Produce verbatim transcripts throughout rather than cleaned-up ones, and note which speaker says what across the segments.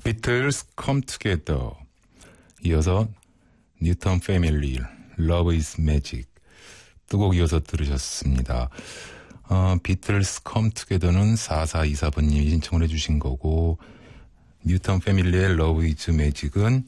Speaker 1: 비틀스 Come Together, 이어서 뉴턴 패밀리 Love is Magic 두 곡 이어서 들으셨습니다. 어, 비틀스 Come Together는 사사이사 번님이 신청을 해주신 거고, 뉴턴 패밀리의 Love is Magic은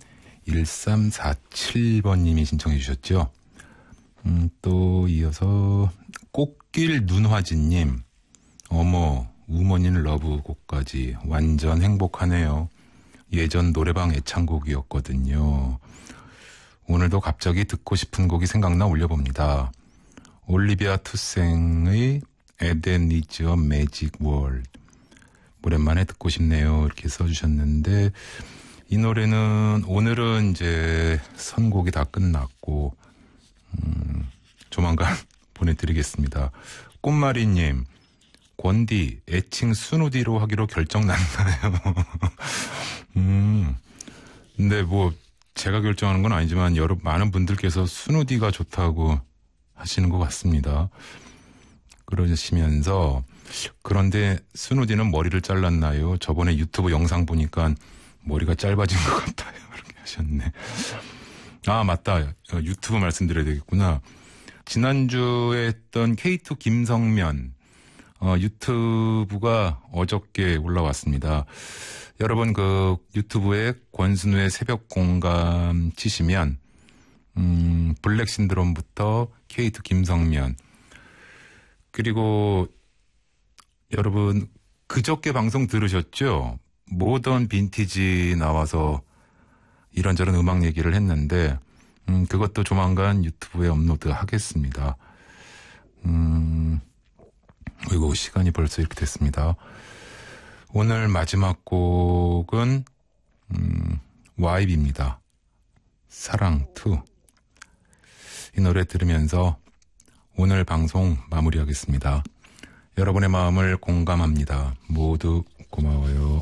Speaker 1: 일삼사칠 번님이 신청해 주셨죠. 음, 또 이어서 꽃길 눈화진님, 어머 우먼인 러브 곡까지 완전 행복하네요. 예전 노래방 애창곡이었거든요. 오늘도 갑자기 듣고 싶은 곡이 생각나 올려봅니다. 올리비아 투생의 Eden is a Magic World. 오랜만에 듣고 싶네요. 이렇게 써주셨는데, 이 노래는 오늘은 이제 선곡이 다 끝났고, 음, 조만간 보내드리겠습니다. 꽃마리님, 권디, 애칭 순우디로 하기로 결정났나요? 음, 근데 뭐, 제가 결정하는 건 아니지만, 여러, 많은 분들께서 순우디가 좋다고 하시는 것 같습니다. 그러시면서, 그런데 순우디는 머리를 잘랐나요? 저번에 유튜브 영상 보니까 머리가 짧아진 것 같아요. 이렇게 하셨네. 아, 맞다. 유튜브 말씀드려야 되겠구나. 지난주에 했던 케이투 김성면, 어, 유튜브가 어저께 올라왔습니다. 여러분 그 유튜브에 권순우의 새벽 공감 치시면, 음, 블랙 신드롬부터 케이투 김성면, 그리고 여러분 그저께 방송 들으셨죠? 모던 빈티지 나와서 이런저런 음악 얘기를 했는데, 음, 그것도 조만간 유튜브에 업로드 하겠습니다. 음, 이거 시간이 벌써 이렇게 됐습니다. 오늘 마지막 곡은 음, 와이비입니다. 사랑 투. 이 노래 들으면서 오늘 방송 마무리하겠습니다. 여러분의 마음을 공감합니다. 모두 고마워요.